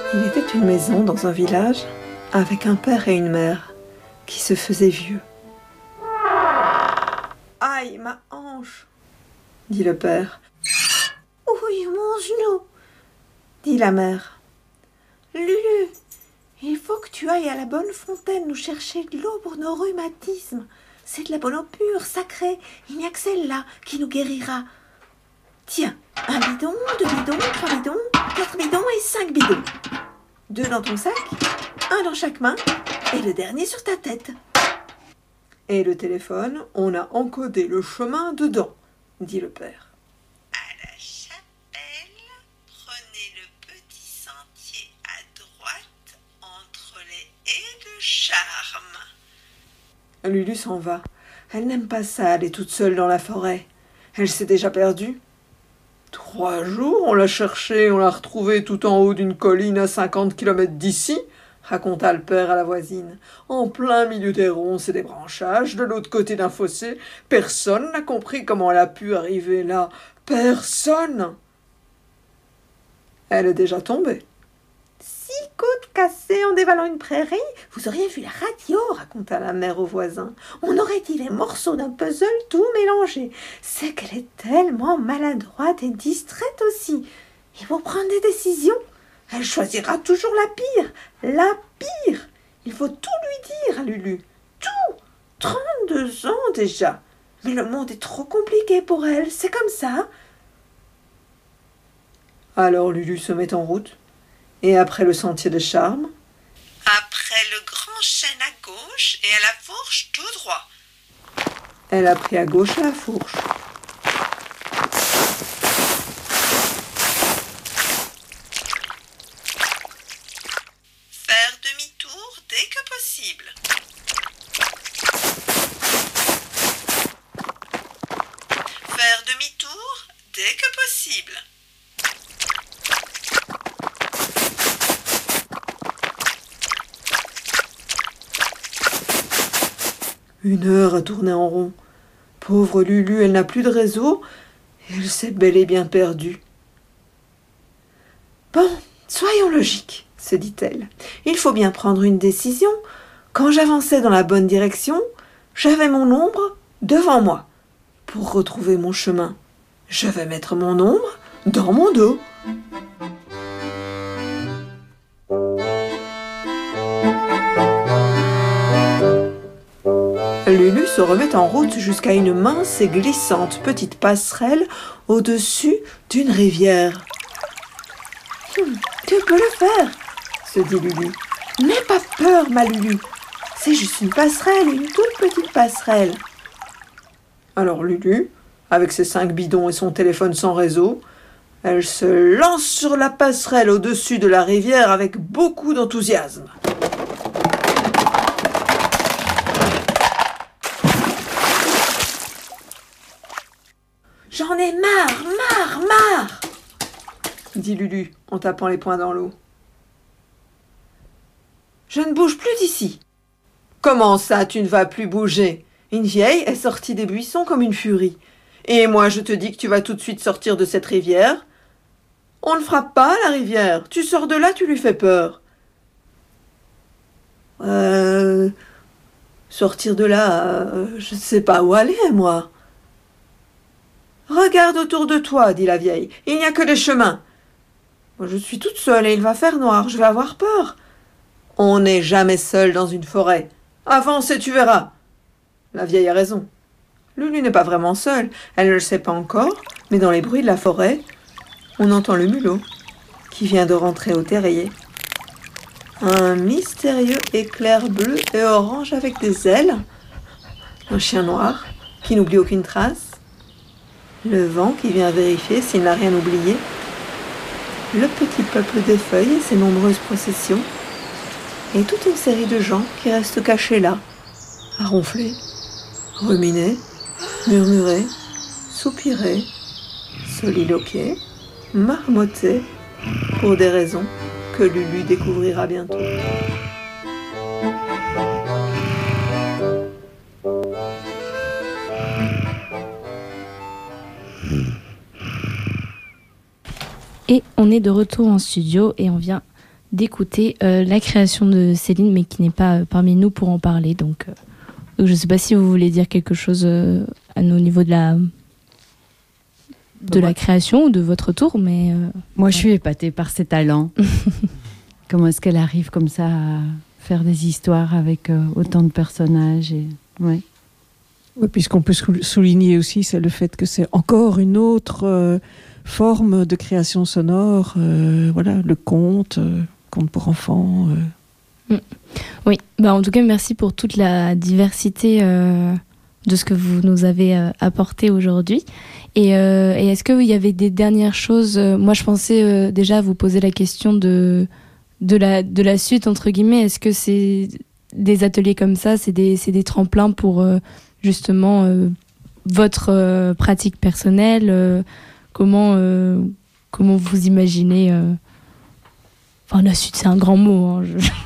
Il était une maison dans un village avec un père et une mère qui se faisaient vieux. « Aïe, ma hanche !» dit le père. « Oui, mon genou !» dit la mère. « Lulu, il faut que tu ailles à la bonne fontaine nous chercher de l'eau pour nos rhumatismes. C'est de la bonne eau pure, sacrée. Il n'y a que celle-là qui nous guérira. Tiens, 1 bidon, 2 bidons, 3 bidons, 4 bidons et 5 bidons. 2 dans ton sac, 1 dans chaque main et le dernier sur ta tête. » Et le téléphone, on a encodé le chemin dedans, dit le père. « À la chapelle, prenez le petit sentier à droite entre les haies de charme. » Lulu s'en va. Elle n'aime pas ça, aller toute seule dans la forêt. Elle s'est déjà perdue. 3 jours, on l'a cherchée, on l'a retrouvée tout en haut d'une colline à 50 kilomètres d'ici, raconta le père à la voisine. En plein milieu des ronces et des branchages, de l'autre côté d'un fossé. Personne n'a compris comment elle a pu arriver là. Personne. Elle est déjà tombée. 6 côtes cassées en dévalant une prairie. Vous auriez vu la radio, raconta la mère au voisin. On aurait dit les morceaux d'un puzzle tout mélangés. C'est qu'elle est tellement maladroite et distraite aussi. Et pour prendre des décisions, elle choisira toujours la pire. La pire. Il faut tout lui dire à Lulu. Tout. 32 ans déjà. Mais le monde est trop compliqué pour elle. C'est comme ça. Alors Lulu se met en route. Et après le sentier de charme, après le grand chêne à gauche et à la fourche tout droit. Elle a pris à gauche à la fourche. Faire demi-tour dès que possible. Faire demi-tour dès que possible. Une heure à tourner en rond. Pauvre Lulu, elle n'a plus de réseau et elle s'est bel et bien perdue. « Bon, soyons logiques, » se dit-elle. « Il faut bien prendre une décision. Quand j'avançais dans la bonne direction, j'avais mon ombre devant moi. Pour retrouver mon chemin, je vais mettre mon ombre dans mon dos. » Lulu se remet en route jusqu'à une mince et glissante petite passerelle au-dessus d'une rivière. « Tu peux le faire, » se dit Lulu. « N'aie pas peur, ma Lulu. C'est juste une passerelle, une toute petite passerelle. » Alors Lulu, avec ses 5 bidons et son téléphone sans réseau, elle se lance sur la passerelle au-dessus de la rivière avec beaucoup d'enthousiasme. « J'en ai marre, dit Lulu en tapant les poings dans l'eau. « Je ne bouge plus d'ici. »« Comment ça, tu ne vas plus bouger ? Une vieille est sortie des buissons comme une furie. Et moi, je te dis que tu vas tout de suite sortir de cette rivière. On ne frappe pas la rivière. Tu sors de là, tu lui fais peur. » Sortir de là, je ne sais pas où aller, moi. « Regarde autour de toi, dit la vieille, il n'y a que des chemins. Moi, je suis toute seule et il va faire noir, je vais avoir peur. On n'est jamais seul dans une forêt. Avance et tu verras. La vieille a raison. Lulu n'est pas vraiment seule, elle ne le sait pas encore, mais dans les bruits de la forêt, on entend le mulot qui vient de rentrer au terrier. Un mystérieux éclair bleu et orange avec des ailes, un chien noir qui n'oublie aucune trace, le vent qui vient vérifier s'il n'a rien oublié, le petit peuple des feuilles et ses nombreuses processions, et toute une série de gens qui restent cachés là, à ronfler, ruminer, murmurer, soupirer, soliloquer, marmotter, pour des raisons que Lulu découvrira bientôt. Et on est de retour en studio et on vient d'écouter la création de Céline, mais qui n'est pas parmi nous pour en parler. Donc je ne sais pas si vous voulez dire quelque chose au niveau de la création ou de votre tour, mais... Moi, je suis épatée par ses talents. Comment est-ce qu'elle arrive comme ça à faire des histoires avec autant de personnages ouais. Oui, puis ce qu'on peut souligner aussi, c'est le fait que c'est encore une autre forme de création sonore. Voilà, le conte pour enfants. Oui, en tout cas, merci pour toute la diversité de ce que vous nous avez apporté aujourd'hui. Et est-ce qu'il y avait des dernières choses moi, je pensais déjà vous poser la question de la suite, entre guillemets. Est-ce que c'est des ateliers comme ça, c'est des tremplins pour justement votre pratique personnelle comment vous imaginez la suite, c'est un grand mot. Hein,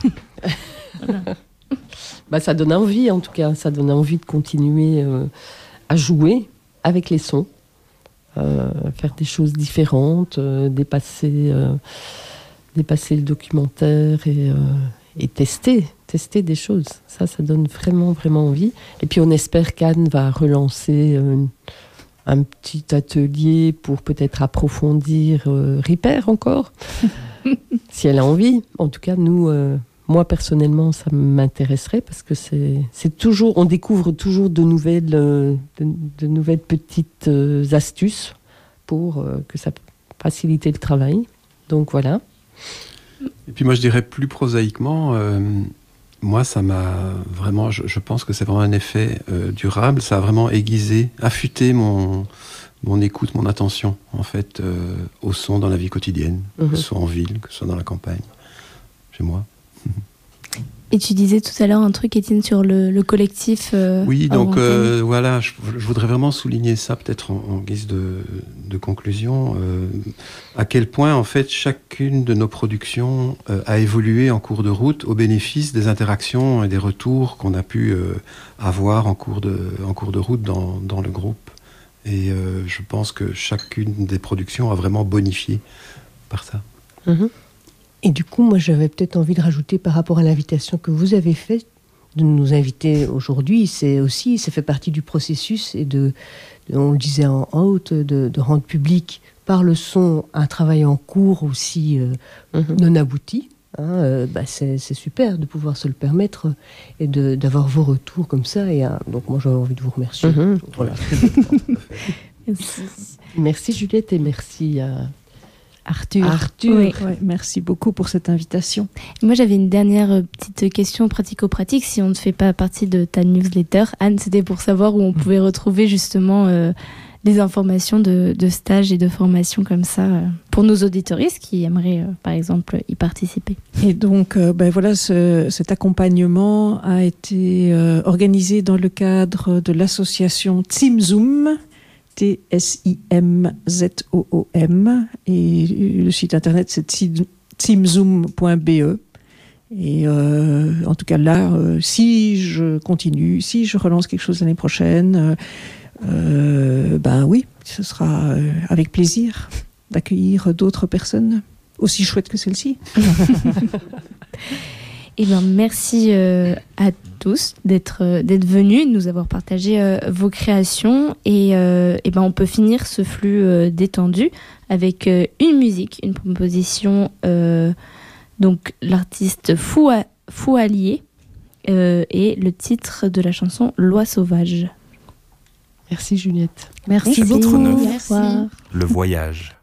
Voilà. Ça donne envie, en tout cas. Ça donne envie de continuer à jouer avec les sons, faire des choses différentes, dépasser le documentaire et tester des choses. Ça donne vraiment, vraiment envie. Et puis on espère qu'Anne va relancer un petit atelier pour peut-être approfondir Ripper encore, si elle a envie. En tout cas, moi personnellement, ça m'intéresserait parce que c'est toujours, on découvre toujours de nouvelles petites astuces pour que ça facilite le travail. Donc voilà. Et puis moi je dirais plus prosaïquement, moi ça m'a vraiment, je pense que c'est vraiment un effet durable, ça a vraiment aiguisé, affûté mon écoute, mon attention en fait au son dans la vie quotidienne, que ce soit en ville, que ce soit dans la campagne, chez moi. Et tu disais tout à l'heure un truc, Étienne, sur le collectif. Oui, donc voilà, je voudrais vraiment souligner ça peut-être en guise de conclusion, à quel point en fait chacune de nos productions a évolué en cours de route au bénéfice des interactions et des retours qu'on a pu avoir en cours de route dans le groupe. Et je pense que chacune des productions a vraiment bonifié par ça. Mmh. Et du coup, moi, j'avais peut-être envie de rajouter par rapport à l'invitation que vous avez faite, de nous inviter aujourd'hui, ça fait partie du processus et on le disait en haute, de rendre public par le son un travail en cours aussi non abouti. C'est super de pouvoir se le permettre et d'avoir vos retours comme ça. Donc moi, j'avais envie de vous remercier. Voilà. Merci Juliette et merci à Arthur. Oui. Ouais, merci beaucoup pour cette invitation. Moi, j'avais une dernière petite question pratico-pratique. Si on ne fait pas partie de ta newsletter, Anne, c'était pour savoir où on pouvait retrouver justement des informations de stages et de formations comme ça pour nos auditoristes qui aimeraient, par exemple, y participer. Et donc, voilà, cet accompagnement a été organisé dans le cadre de l'association TsimZoom, TSIMZOOM, et le site internet c'est tsimzoom.be. Et en tout cas là, si je continue, si je relance quelque chose l'année prochaine, oui, ce sera avec plaisir d'accueillir d'autres personnes aussi chouettes que celle-ci. Eh bien, merci à tous d'être venus, de nous avoir partagé vos créations. Et on peut finir ce flux détendu avec une musique, une proposition. Donc, l'artiste Foualier et le titre de la chanson Loi sauvage. Merci Juliette. Merci Chapitre beaucoup. 9. Au revoir. Le voyage.